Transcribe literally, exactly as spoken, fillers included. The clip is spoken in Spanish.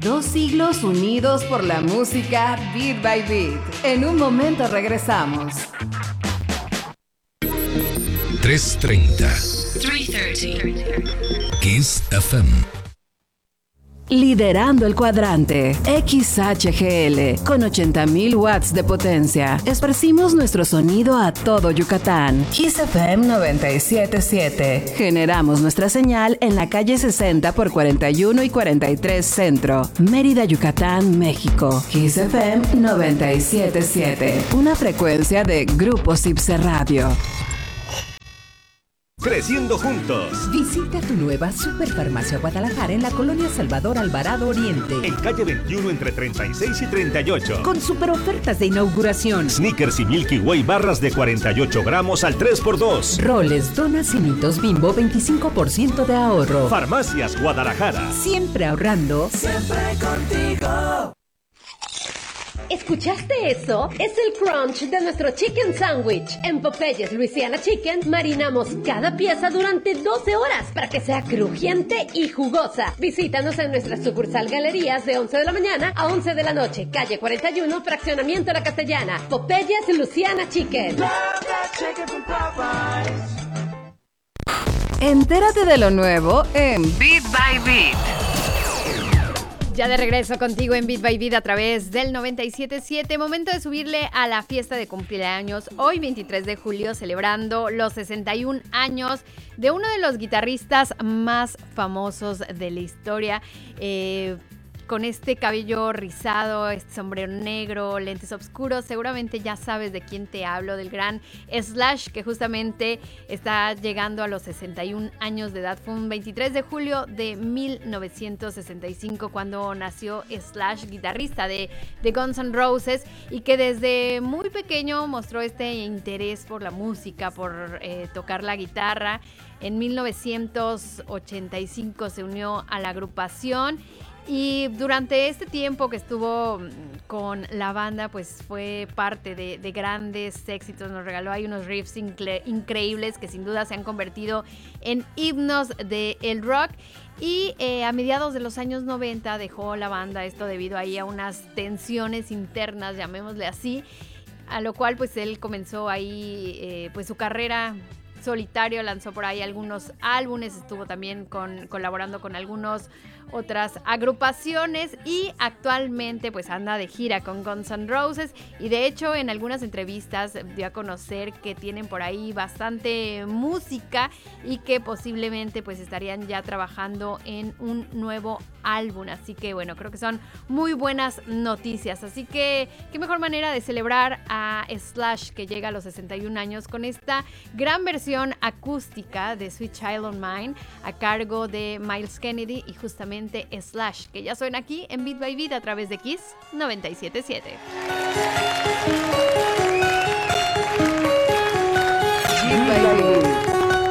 Dos siglos unidos por la música Beat by Beat. En un momento regresamos. tres treinta. tres treinta. Kiss F M. Liderando el cuadrante, X H G L, con ochenta mil watts de potencia. Esparcimos nuestro sonido a todo Yucatán. Kiss F M noventa y siete punto siete. Generamos nuestra señal en la calle sesenta por cuarenta y uno y cuarenta y tres Centro, Mérida, Yucatán, México. Kiss F M noventa y siete punto siete. Una frecuencia de Grupo Cipse Radio. Creciendo juntos. Visita tu nueva Superfarmacia Guadalajara en la colonia Salvador Alvarado Oriente. En calle veintiuno entre treinta y seis y treinta y ocho. Con super ofertas de inauguración. Snickers y Milky Way barras de cuarenta y ocho gramos al tres por dos. Roles, donas y mitos Bimbo veinticinco por ciento de ahorro. Farmacias Guadalajara. Siempre ahorrando. Siempre contigo. ¿Escuchaste eso? Es el crunch de nuestro chicken sandwich. En Popeyes Louisiana Chicken marinamos cada pieza durante doce horas para que sea crujiente y jugosa. Visítanos en nuestra sucursal Galerías de once de la mañana a once de la noche, calle cuarenta y uno, fraccionamiento La Castellana. Popeyes Louisiana Chicken. Entérate de lo nuevo en Beat by Beat. Ya de regreso contigo en Beat by Beat a través del noventa y siete punto siete. Momento de subirle a la fiesta de cumpleaños. Hoy veintitrés de julio celebrando los sesenta y un años de uno de los guitarristas más famosos de la historia. Eh, con este cabello rizado, este sombrero negro, lentes oscuros, seguramente ya sabes de quién te hablo, del gran Slash, que justamente está llegando a los sesenta y un años de edad. Fue un veintitrés de julio de mil novecientos sesenta y cinco cuando nació Slash, guitarrista de, de Guns N' Roses, y que desde muy pequeño mostró este interés por la música, por eh, tocar la guitarra. En mil novecientos ochenta y cinco se unió a la agrupación. Y durante este tiempo que estuvo con la banda, pues fue parte de, de grandes éxitos. Nos regaló ahí unos riffs incre- increíbles que sin duda se han convertido en himnos del rock. Y eh, a mediados de los años noventa dejó la banda, esto debido ahí a unas tensiones internas, llamémosle así, a lo cual pues él comenzó ahí eh, pues su carrera solitario, lanzó por ahí algunos álbumes, estuvo también con, colaborando con algunos otras agrupaciones y actualmente pues anda de gira con Guns N' Roses, y de hecho en algunas entrevistas dio a conocer que tienen por ahí bastante música y que posiblemente pues estarían ya trabajando en un nuevo álbum. Así que bueno, creo que son muy buenas noticias. Así que qué mejor manera de celebrar a Slash, que llega a los sesenta y un años, con esta gran versión acústica de Sweet Child O' Mine a cargo de Myles Kennedy y justamente Slash, que ya suena aquí en Beat by Beat a través de Kiss noventa y siete punto siete.